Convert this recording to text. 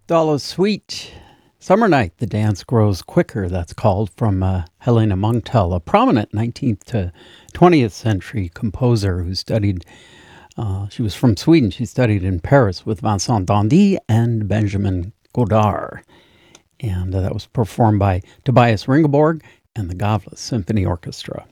Dollar Sweet. Summer Night, the dance grows quicker, that's called, from Helena Munktell, a prominent 19th to 20th century composer who studied, she was from Sweden. She studied in Paris with Vincent Dandy and Benjamin Godard. And that was performed by Tobias Ringelborg and the Gavle Symphony Orchestra.